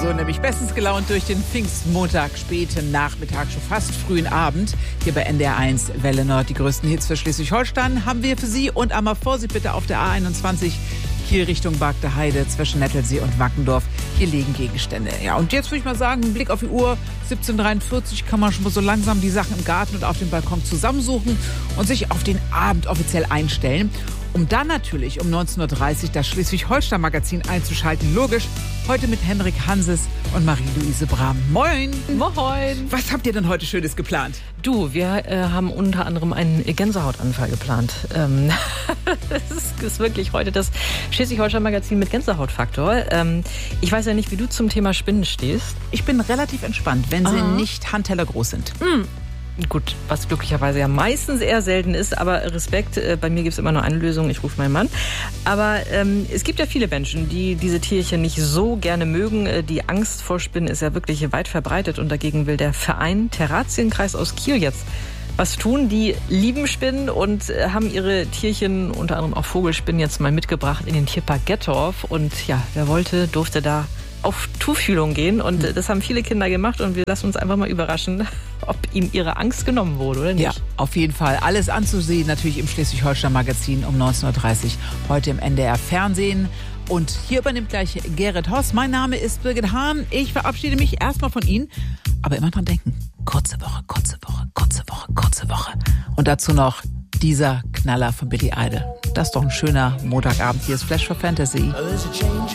so nämlich bestens gelaunt durch den Pfingstmontag, späten Nachmittag, schon fast frühen Abend. Hier bei NDR1 Welle Nord, die größten Hits für Schleswig-Holstein haben wir für Sie. Und einmal Vorsicht bitte auf der A21 Kiel Richtung Bagde Heide zwischen Nettelsee und Wackendorf. Hier liegen Gegenstände. Ja, und jetzt würde ich mal sagen, ein Blick auf die Uhr, 17:43, kann man schon mal so langsam die Sachen im Garten und auf dem Balkon zusammensuchen und sich auf den Abend offiziell einstellen. Um dann natürlich um 19:30 Uhr das Schleswig-Holstein-Magazin einzuschalten. Logisch, heute mit Henrik Hanses und Marie-Louise Brahm. Moin! Moin! Was habt ihr denn heute Schönes geplant? Du, wir haben unter anderem einen Gänsehautanfall geplant. Das ist wirklich heute das Schleswig-Holstein-Magazin mit Gänsehautfaktor. Ich weiß ja nicht, wie du zum Thema Spinnen stehst. Ich bin relativ entspannt, wenn sie nicht handtellergroß sind. Gut, was glücklicherweise ja meistens eher selten ist, aber Respekt, bei mir gibt es immer nur eine Lösung, ich rufe meinen Mann. Aber es gibt ja viele Menschen, die diese Tierchen nicht so gerne mögen. Die Angst vor Spinnen ist ja wirklich weit verbreitet und dagegen will der Verein Terratienkreis aus Kiel jetzt was tun. Die lieben Spinnen und haben ihre Tierchen, unter anderem auch Vogelspinnen, jetzt mal mitgebracht in den Tierpark Gettorf. Und ja, wer wollte, durfte da auf Tuchfühlung gehen und das haben viele Kinder gemacht und wir lassen uns einfach mal überraschen, ob ihm ihre Angst genommen wurde oder nicht. Ja, auf jeden Fall. Alles anzusehen natürlich im Schleswig-Holstein-Magazin um 19:30 Uhr, heute im NDR Fernsehen. Und hier übernimmt gleich Gerrit Hoss. Mein Name ist Birgit Hahn. Ich verabschiede mich erstmal von Ihnen, aber immer dran denken, kurze Woche, kurze Woche, kurze Woche, kurze Woche. Und dazu noch dieser Knaller von Billy Idol. Das ist doch ein schöner Montagabend. Hier ist Flash for Fantasy.